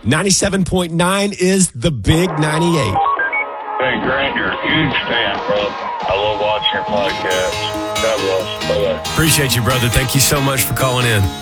97.9 is the Big 98. Hey, Grant, you're a huge fan, bro. I love watching your podcast. God bless. Bye-bye. Appreciate you, brother. Thank you so much for calling in.